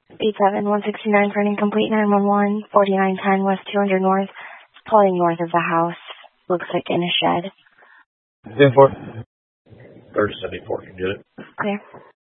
87-169 for an incomplete 911, 4910 West 200 North. It's pulling north of the house. Looks like in a shed. 10-4. 3074, can you get it? Clear.